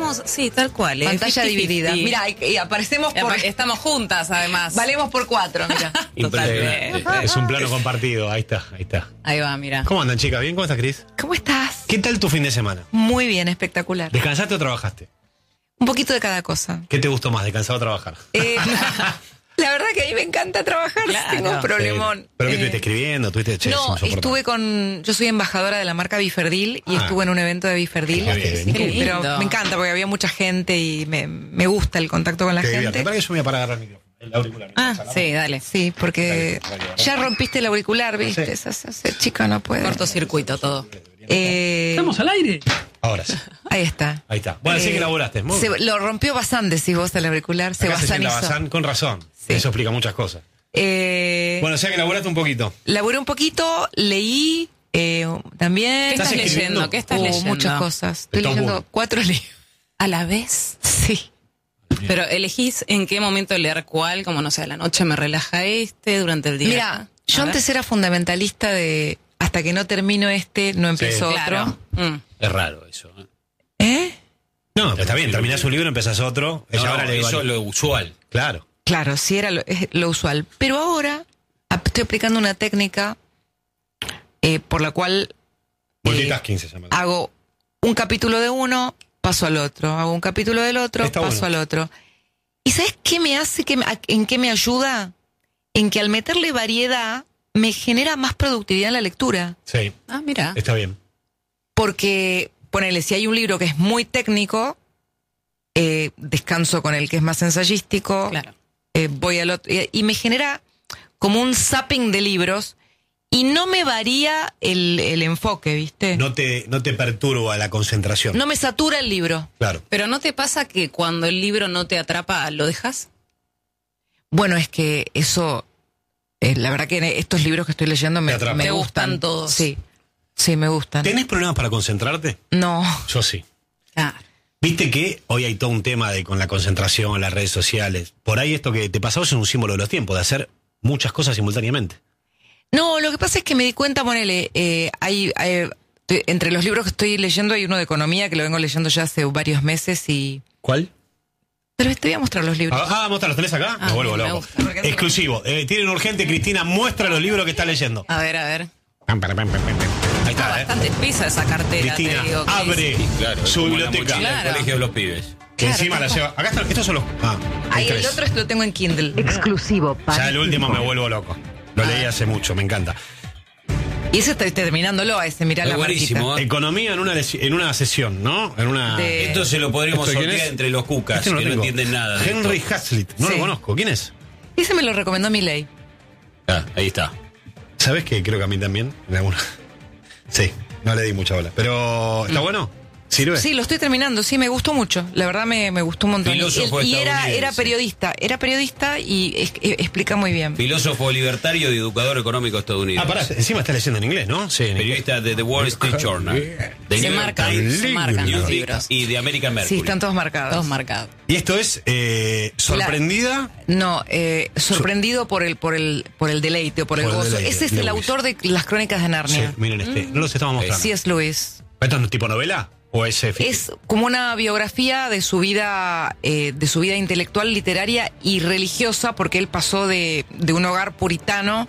estamos, sí, tal cual. Pantalla 50-50. dividida. Mira, y aparecemos por... Estamos juntas, además. Valemos por 4, mira. Totalmente. Es un plano compartido, ahí está. Ahí va, mira. ¿Cómo andan, chicas? ¿Bien? ¿Cómo estás, Cris? ¿Cómo estás? ¿Qué tal tu fin de semana? Muy bien, espectacular. ¿Descansaste o trabajaste? Un poquito de cada cosa. ¿Qué te gustó más, descansar o trabajar? La verdad que a mí me encanta trabajar, Claro. tengo un problemón. ¿Pero qué estuviste escribiendo? ¿Estuviste No, yo soy embajadora de la marca Biferdil y estuve en un evento de Biferdil. Qué bien. Qué Pero lindo. me encanta porque había mucha gente y me gusta el contacto con la gente. ¿Para que yo me voy a parar a agarrar el micrófono? El auricular. Sí, dale. Sí, porque Dale. ya rompiste el auricular, ¿viste? Sí. Ese chico no puede. Cortocircuito todo. Estamos al aire. Ahora sí. Ahí está. Ahí está. Bueno, sí que elaboraste. Muy bien. Lo rompió Bazán, decís vos, el auricular. Se Acá se sienta basanizó. Bazán con razón. Sí. Eso explica muchas cosas. Bueno, o sea que elaboraste un poquito. Laburé un poquito, leí también. ¿Qué estás escribiendo? leyendo? ¿Qué estás leyendo? Muchas cosas. Estoy El top leyendo uno. 4 libros. ¿A la vez? Sí. Pero elegís en qué momento leer cuál, como no sé, a la noche me relaja durante el día. Mira, yo A ver. antes era fundamentalista de hasta que no termino no empiezo otro. Claro. Es raro eso. ¿Eh? No, pero está bien. Terminás un libro, empezás otro. No, Ella ahora le eso es lo usual. Claro. Claro, sí era es lo usual. Pero ahora estoy aplicando una técnica por la cual Multitasking se llama. hago un capítulo de uno, paso al otro. Hago un capítulo del otro, Está paso bueno. al otro. ¿Y sabes qué me hace? ¿En qué me ayuda? En que al meterle variedad me genera más productividad en la lectura. Sí, Ah, mira. está bien. Porque, ponele, si hay un libro que es muy técnico, descanso con el que es más ensayístico, Claro. voy al otro, y me genera como un zapping de libros y no me varía el enfoque, ¿viste? No te perturba la concentración. No me satura el libro. Claro. Pero ¿no te pasa que cuando el libro no te atrapa, lo dejas? Bueno, es que eso, la verdad que estos libros que estoy leyendo me Te atrapan. me Te gustan gustan todos. Sí, me gustan. ¿Tenés problemas para concentrarte? No, Yo sí. Claro. Viste que hoy hay todo un tema con la concentración, las redes sociales. Por ahí esto que te pasó es un símbolo de los tiempos, de hacer muchas cosas simultáneamente. no, lo que pasa es que me di cuenta, ponele, entre los libros que estoy leyendo hay uno de economía que lo vengo leyendo ya hace varios meses y... ¿Cuál? Pero te voy a mostrar los libros. Muestra, ¿los tenés acá? Ah, me vuelvo me loco. gusta. Exclusivo. Tienen urgente, Cristina, muestra los libros que está leyendo. A ver. Ahí está, Bastante espesa esa cartera, Cristina, te digo. Cris. abre Sí, claro. su como la biblioteca. mochila del Claro. colegio de los pibes. Que Claro, encima la tal lleva. Acá están, estos son los. Ahí el tres. otro lo tengo en Kindle. Exclusivo para Ya el último me vuelvo loco. Lo leí hace mucho, me encanta. Y ese estoy terminándolo, ese, mirá Es la buenísimo, marquita. ¿eh? Economía en una sesión, ¿no? En una. De- Esto se lo podríamos ¿Esto quién sortear es? entre los cucas, Este no lo que no tengo. entienden nada. de Henry esto. Hazlitt, no Sí. lo conozco. ¿Quién es? Ese me lo recomendó Milei. Ah, ahí está. ¿Sabes que creo que a mí también? En alguna. Sí, no le di mucha bola. Pero, ¿está bueno? ¿Sirve? Sí, lo estoy terminando, sí, me gustó mucho. La verdad me gustó un montón. Filósofo Y estadounidense. era periodista y explica muy bien. Filósofo libertario y educador económico estadounidense. Pará, encima está leyendo en inglés, ¿no? Sí, en inglés. Periodista de The Wall Street Journal. De Se New York marcan, Times, se marcan los libros. y de American Mercury. Sí, están todos marcados. Todos marcados. Y esto es sorprendida. No, sorprendido por el deleite o por el Por el gozo. deleite, Ese es el Lewis. autor de las Crónicas de Sí, Narnia. miren no los estamos mostrando. C.S. Lewis. ¿Esto es tipo novela? ¿O es Es como una biografía de su vida intelectual, literaria y religiosa, porque él pasó de un hogar puritano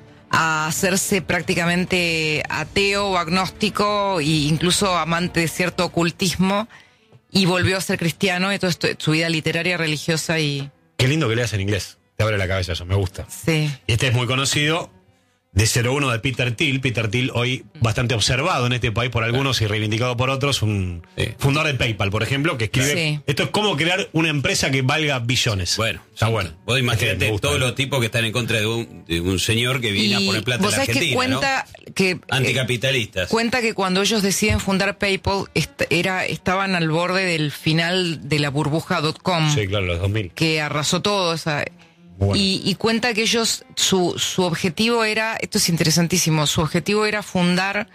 a hacerse prácticamente ateo o agnóstico e incluso amante de cierto ocultismo y volvió a ser cristiano y todo esto, su vida literaria, religiosa y Qué lindo que leas en inglés. Te abre la cabeza eso, me gusta. sí. Y este es muy conocido, de 01 de Peter Thiel. Peter Thiel, hoy bastante observado en este país por algunos y reivindicado por otros, un Sí. fundador de PayPal, por ejemplo, que escribe, Sí. esto es cómo crear una empresa que valga billones. Bueno, está sí. bueno. Vos Me imagínate gusta. todos los tipos que están en contra de un señor que viene a poner plata en vos la sabés Argentina, que cuenta ¿no? que Anticapitalistas. cuenta que cuando ellos deciden fundar PayPal estaban al borde del final de la burbuja.com. Sí, claro, los 2000. Que arrasó todo. Bueno. Y cuenta que ellos, su objetivo era, esto es interesantísimo, su objetivo era fundar,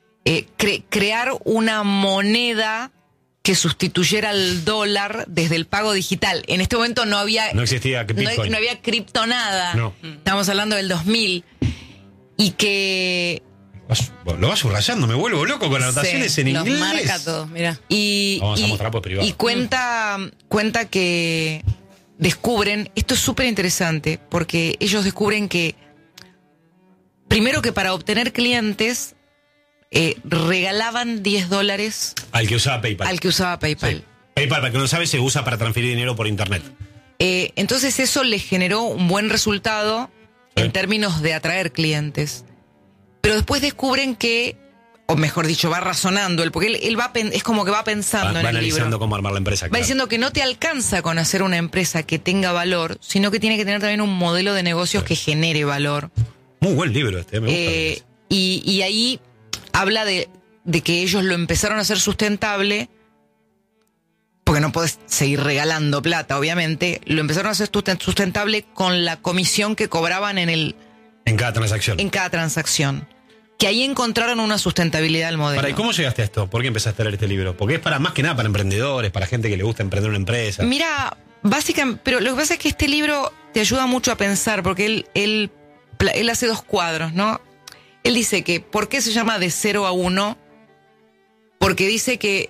crear una moneda que sustituyera al dólar desde el pago digital. En este momento no había... No existía Bitcoin. no había criptonada. No. Estamos hablando del 2000. Y que Lo vas subrayando, me vuelvo loco con anotaciones en Los inglés. marca todos, mira. Vamos a mostrar por privado. Y cuenta que descubren, esto es súper interesante, porque ellos descubren que, primero que para obtener clientes, regalaban $10 Al que usaba PayPal. al que usaba PayPal. Sí. PayPal, para que no sabe, se usa para transferir dinero por internet. Entonces eso les generó un buen resultado Sí. en términos de atraer clientes. Pero después descubren que, o mejor dicho, va razonando, porque él es como que va pensando en Va el libro. analizando cómo armar la empresa. Va claro. diciendo que no te alcanza con hacer una empresa que tenga valor, sino que tiene que tener también un modelo de negocios que genere valor. Muy buen libro este, me gusta. Y ahí habla de que ellos lo empezaron a hacer sustentable, porque no podés seguir regalando plata, obviamente. Lo empezaron a hacer sustentable con la comisión que cobraban en cada transacción. cada transacción. Que ahí encontraron una sustentabilidad del modelo. ¿Y cómo llegaste a esto? ¿Por qué empezaste a leer este libro? Porque es para más que nada para emprendedores, para gente que le gusta emprender una empresa. Mira, básicamente, pero lo que pasa es que este libro te ayuda mucho a pensar, porque él hace 2 cuadros, ¿no? Él dice que, ¿por qué se llama de 0 a 1? Porque dice que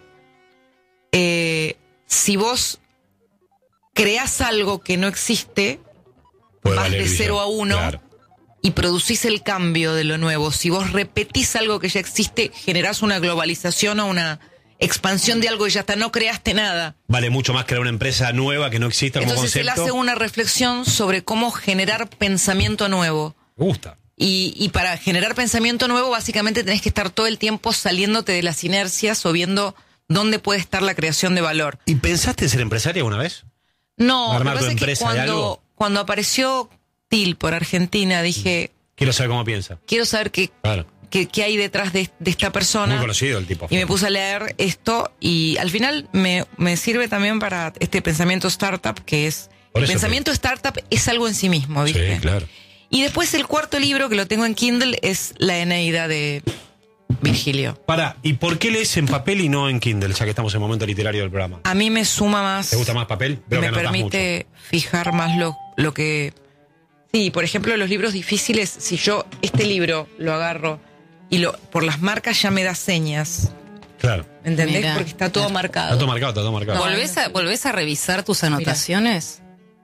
si vos creás algo que no existe, Puede vas valer de billón. 0 a 1 Claro. y producís el cambio de lo nuevo. Si vos repetís algo que ya existe, generás una globalización o una expansión de algo que ya está, no creaste nada. Vale mucho más crear una empresa nueva que no exista como Entonces él concepto. hace una reflexión sobre cómo generar pensamiento nuevo. Me gusta. Y para generar pensamiento nuevo, básicamente tenés que estar todo el tiempo saliéndote de las inercias o viendo dónde puede estar la creación de valor. ¿Y pensaste en ser empresaria alguna vez? No, ¿Armar lo que tu pasa es que empresa de algo? cuando apareció TIL por Argentina, dije, Quiero saber cómo piensa. quiero saber qué hay detrás de esta persona. Muy conocido el tipo. Y me puse a leer esto y al final me sirve también para este pensamiento startup, que es... Por El eso pensamiento startup es algo en sí mismo, ¿viste? Sí, claro. Y después el cuarto libro, que lo tengo en Kindle, es La Eneida de Virgilio. ¿Y por qué lees en papel y no en Kindle, ya que estamos en el momento literario del programa? A mí me suma más... ¿Te gusta más papel? Veo que me anotas permite fijar más lo que... Sí, por ejemplo, los libros difíciles, si yo este libro lo agarro y por las marcas ya me da señas, mucho. Claro. ¿entendés? Mirá. Porque está todo marcado. Está todo marcado, está todo marcado. ¿Volvés a revisar tus anotaciones?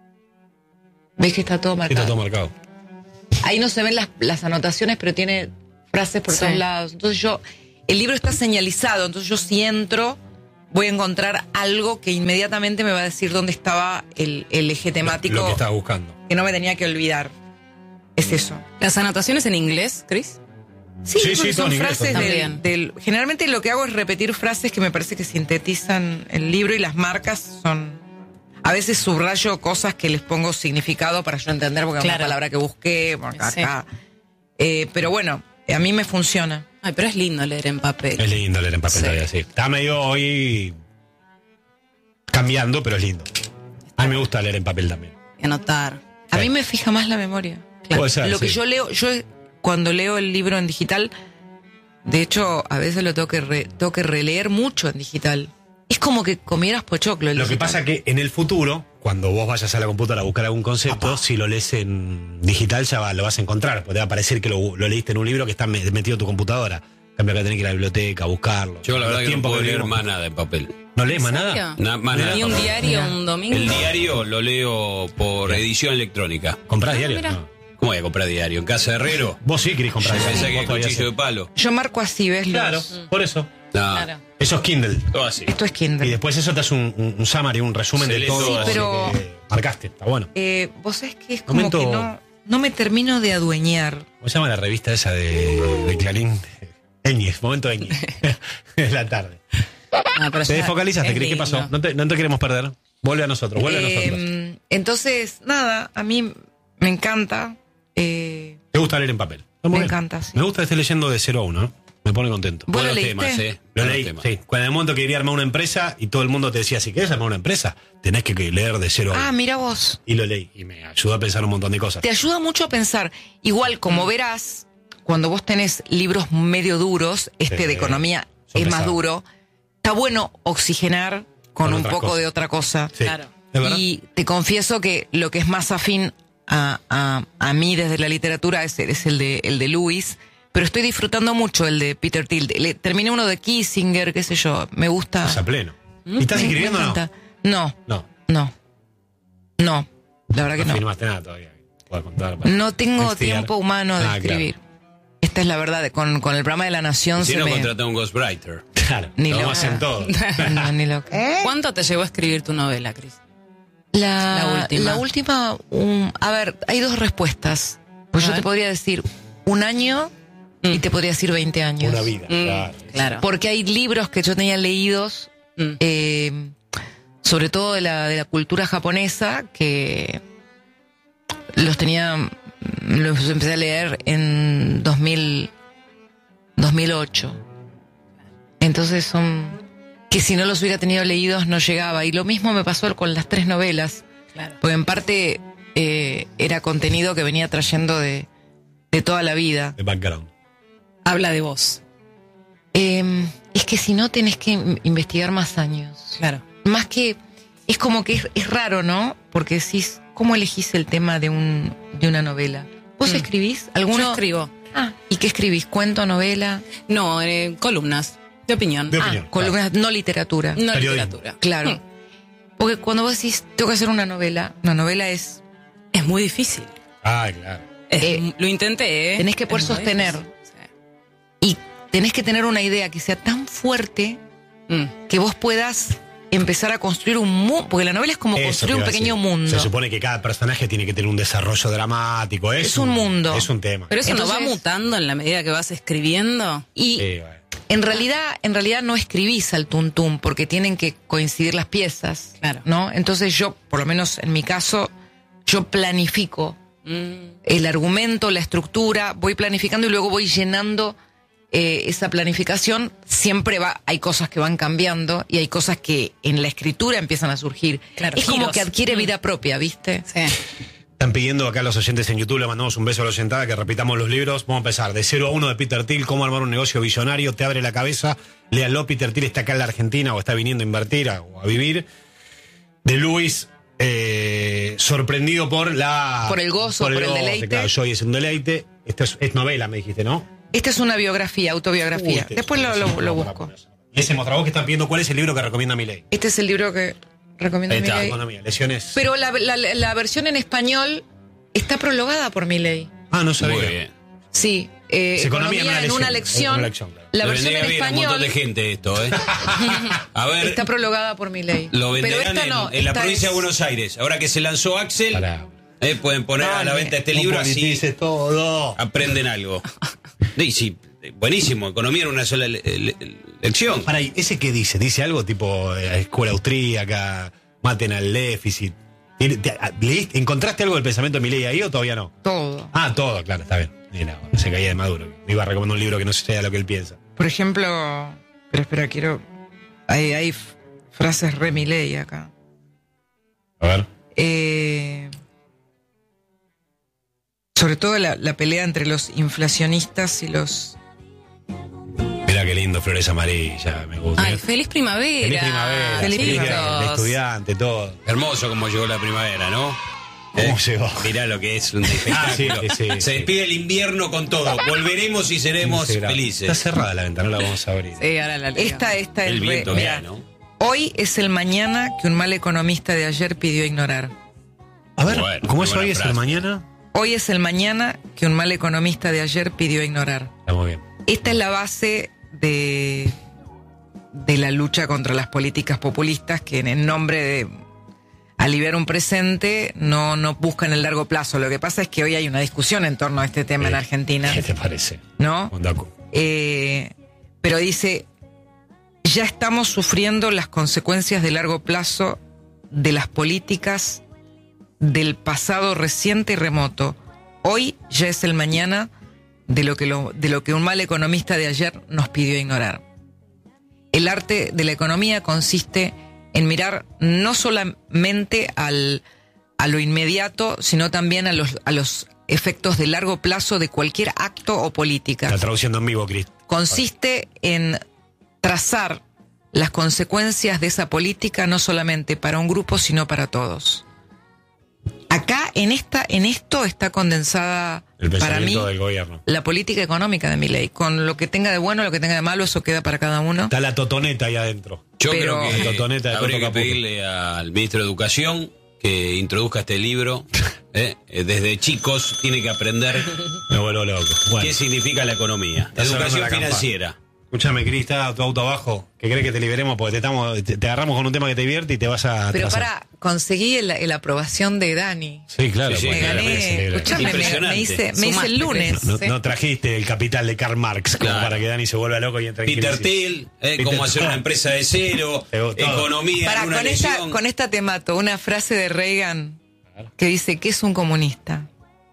¿Ves que está todo Sí, marcado? está todo marcado. Ahí no se ven las anotaciones, pero tiene frases por Sí. todos lados. Entonces el libro está señalizado, entonces yo si entro, voy a encontrar algo que inmediatamente me va a decir dónde estaba el eje temático Lo que estaba buscando. que no me tenía que olvidar. Es eso. ¿Las anotaciones en inglés, Chris? Sí, Sí, porque sí, todo son en inglés, frases también. generalmente lo que hago es repetir frases que me parece que sintetizan el libro, y las marcas son... A veces subrayo cosas que les pongo significado para yo entender, porque es una Claro. palabra que busqué, porque Sí. acá. Pero bueno, a mí me funciona. Ay, pero es lindo leer en papel. Es lindo leer en papel Sí. todavía, sí. Está medio hoy cambiando, pero es lindo. A mí me gusta leer en papel también. Y anotar. A Sí. mí me fija más la memoria. Puede ser, Lo que sí. yo leo, cuando leo el libro en digital, de hecho, a veces lo tengo que releer mucho en digital. Es como que comieras pochoclo. Lo que pasa que en el futuro, cuando vos vayas a la computadora a buscar algún concepto, si lo lees en digital ya lo vas a encontrar, porque te va a parecer que lo leíste en un libro que está metido en tu computadora. En cambio, acá tenés que ir a la biblioteca a buscarlo. Yo la verdad Los que no tiempos puedo leer vivimos- más nada en papel. ¿No lees más ¿En nada? serio? Más nada. Ni un diario, un domingo. El diario lo leo por edición electrónica. ¿Comprás diario? mira. No. ¿Cómo voy a comprar diario? ¿En casa de herrero? Vos sí querés comprar diario. Pensé que Vos el todavía cuchillo sí. de palo. Yo marco así, ¿ves? Claro, por eso. No, Claro. Eso es Kindle. todo así. Esto es Kindle. Y después eso te hace un summary, un resumen Se de lee todo todo, lo pero- que marcaste. Está bueno. Vos sabés que es como Momento- que no me termino de adueñar. ¿Cómo se llama la revista esa de Clarín? Ñez, momento Ñez. De la tarde. Ah, pero Te ya desfocalizaste, es Cris, ¿qué pasó? lindo. No te queremos perder. Vuelve a nosotros, vuelve a nosotros. Entonces, nada, a mí me encanta. ¿Te gusta leer en papel? Está muy Me bien. encanta, sí. Me gusta que estés leyendo de 0 a 1, ¿eh? Me pone contento. ¿Vos lo Buenos leíste? temas, Lo Buenos leí, temas. sí. Cuando en el momento que quería armar una empresa y todo el mundo te decía, si querés armar una empresa, tenés que leer de 0 a 1. Ah, mira vos. Y lo leí y me ayudó a pensar un montón de cosas. Te ayuda mucho a pensar. Igual, como verás, cuando vos tenés libros medio duros, Sí, de economía son es más pesados. duro, está bueno oxigenar con un otras poco cosas. de otra cosa. Sí. Claro. ¿Es verdad? Y te confieso que lo que es más afín a mí desde la literatura es el de Lewis, pero estoy disfrutando mucho el de Peter Thiel. Terminé uno de Kissinger, qué sé yo, me gusta. Estás a pleno. ¿Y estás escribiendo o no? No, la verdad que no no. firmaste nada todavía. No tengo tiempo humano de escribir. Claro. Esta es la verdad, con el programa de La Nación si no contrata un ghostwriter. Claro, ni lo lo hacen todo. No, ni loco. ¿Cuánto te llevó a escribir tu novela, Cris? La última, a ver, hay dos respuestas. Pues yo te podría decir 1 año y te podría decir 20 años. Una vida, claro. Porque hay libros que yo tenía leídos, sobre todo de la cultura japonesa, que los empecé a leer en 2008. Entonces que si no los hubiera tenido leídos no llegaba. Y lo mismo me pasó con las 3 novelas. Claro. Porque en parte era contenido que venía trayendo de toda la vida. De background. Habla de vos. Es que si no tenés que investigar más años. Claro. Más que, es como que es raro, ¿no? Porque decís, ¿cómo elegís el tema de una novela? ¿Vos escribís? ¿Alguno? Yo escribo. ¿Y qué escribís? ¿Cuento, novela? No, columnas de opinión. Columnas, no literatura. No Periodismo. literatura. Claro. Porque cuando vos decís, tengo que hacer una novela es... Es muy difícil. Claro. Lo intenté, Tenés que poder sostener. Y tenés que tener una idea que sea tan fuerte que vos puedas empezar a construir un mundo. Porque la novela es como construir un pequeño mundo. Se supone que cada personaje tiene que tener un desarrollo dramático. Es un mundo. Es un tema. Pero eso Entonces, no va mutando en la medida que vas escribiendo. Y en realidad no escribís al tuntún porque tienen que coincidir las piezas. Claro. ¿No? Entonces yo, por lo menos en mi caso, yo planifico el argumento, la estructura, voy planificando y luego voy llenando esa planificación. Siempre hay cosas que van cambiando y hay cosas que en la escritura empiezan a surgir. Claro, es como giros. que adquiere vida propia, ¿viste? Sí. Están pidiendo acá los oyentes en YouTube, le mandamos un beso a la oyentada, que repitamos los libros. Vamos a empezar. De 0 a 1 de Peter Thiel, cómo armar un negocio visionario, te abre la cabeza. Léanlo, Peter Thiel está acá en la Argentina o está viniendo a invertir o a vivir. De Luis, sorprendido por el gozo, por el deleite. Claro, Joy es un deleite. Esto es novela, me dijiste, ¿no? Esta es una biografía, autobiografía. Después lo busco. Y ese Mostravoz que están pidiendo cuál es el libro que recomienda Milei. Este es el libro que recomienda Milei. Economía, lesiones. Pero la versión en español está prologada por Milei. No sabía. Muy bien. Sí, economía en una lección. Claro. La versión en bien a un montón español de gente esto, ¿eh? A ver, está prologada por Milei. lo Pero venderán esta no, en la esta provincia de es- Buenos Aires. Ahora que se lanzó Axel, Pará. pueden poner a la venta este libro, así Dice todo. aprenden algo. Y sí, buenísimo, economía en una sola lección. Para ahí, ¿ese qué dice? ¿Dice algo tipo escuela austríaca, maten al déficit? ¿Encontraste algo del pensamiento de Milei ahí o todavía no? Todo. Todo, claro, está bien. Mira, se caía de Maduro. Me iba a recomendar un libro que no sea lo que él piensa. Por ejemplo, pero espera, hay frases re Milei acá. A ver. Sobre todo la pelea entre los inflacionistas y los... Mira qué lindo, flores amarillas, me gusta. Ay, feliz primavera. Feliz primavera, Feliz feliz día primavera. del estudiante, todo. Hermoso como llegó la primavera, ¿no? ¿Cómo llegó? Mirá lo que es un espectáculo. sí. Se despide el invierno con todo. Volveremos y seremos felices. Está cerrada la ventana, no la vamos a abrir. Sí, ahora la leo. Esta es El viento que mirá, hay, ¿no? hoy es el mañana que un mal economista de ayer pidió ignorar. A ver, Bueno, ¿cómo muy es buena hoy? ¿Es el frase. mañana? Hoy es el mañana que un mal economista de ayer pidió ignorar. Está muy bien. Esta es la base de la lucha contra las políticas populistas que en nombre de aliviar un presente no buscan el largo plazo. Lo que pasa es que hoy hay una discusión en torno a este tema en Argentina, ¿Qué te parece? ¿no? Mondaco. Pero dice, ya estamos sufriendo las consecuencias de largo plazo de las políticas del pasado reciente y remoto. Hoy ya es el mañana de lo que un mal economista de ayer nos pidió ignorar. El arte de la economía consiste en mirar no solamente a lo inmediato, sino también a los efectos de largo plazo de cualquier acto o política. Está traduciendo en vivo, Cris. Consiste en trazar las consecuencias de esa política no solamente para un grupo, sino para todos. Acá en esto está condensada El para mí pensamiento del gobierno. la política económica de Milei. Con lo que tenga de bueno, lo que tenga de malo, eso queda para cada uno. Está la totoneta ahí adentro. Yo Pero- creo que Totoneta de habría Coto que Caputo. pedirle al ministro de Educación que introduzca este libro. Desde chicos tiene que aprender Me vuelvo loco. Bueno, qué significa la economía. Estás hablando de Educación la campaña. financiera. escúchame, Cris, está tu auto abajo. ¿Qué crees que te liberemos? Porque te agarramos con un tema que te divierte y te vas a Pero atrasar. conseguí la aprobación de Dani. Sí, claro. Sí, sí, porque Me claro, se gané, alegra. escuchame, Impresionante. me hice el Sumaste, lunes. No, ¿sí? no trajiste el capital de Karl Marx como Claro. para que Dani se vuelva loco y entre en Peter crisis. Thiel, Peter cómo hacer Thiel. una empresa de cero, Todo. economía, Para, en una lesión. con esta te mato. Una frase de Reagan que dice: ¿qué es un comunista?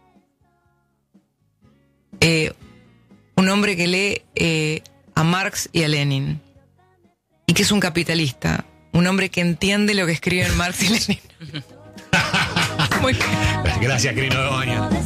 Un hombre que lee a Marx y a Lenin. ¿Y qué es un capitalista? Un hombre que entiende lo que escriben Marx y Lenin. Muy Gracias, Cris, nos vemos mañana.